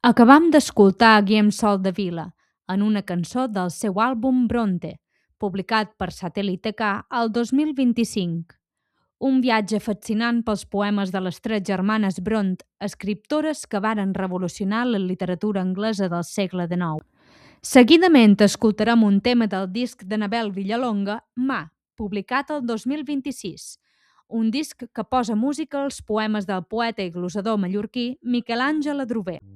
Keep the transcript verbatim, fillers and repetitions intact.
Acabam d'escoltar Guillem Sol de Vila en una cançó del seu àlbum Bronte, publicat per Satèl·lite K el dos mil vint-i-cinc. Un viatge fascinant pels poemes de les tres germanes Bront, escriptores que varen revolucionar la literatura anglesa del segle dinou. Seguidament escoltarem un tema del disc d'Anabel Villalonga, Ma, publicat el dos mil vint-i-sis, un disc que posa música als poemes del poeta i glosador mallorquí Miquel Àngel Adrover.